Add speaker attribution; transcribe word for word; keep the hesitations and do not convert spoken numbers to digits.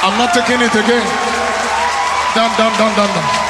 Speaker 1: I'm not taking it again. Done, done, done, done, done.